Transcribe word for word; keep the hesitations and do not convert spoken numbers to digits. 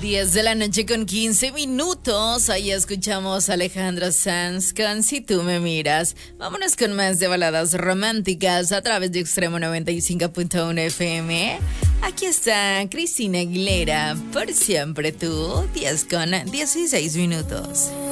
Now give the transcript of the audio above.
diez de la noche con quince minutos. Ahí escuchamos a Alejandro Sanz con Si Tú Me Miras. Vámonos con más de baladas románticas a través de Extremo noventa y cinco punto uno F M. Aquí está Cristina Aguilera, Por Siempre Tú, diez con dieciséis minutos.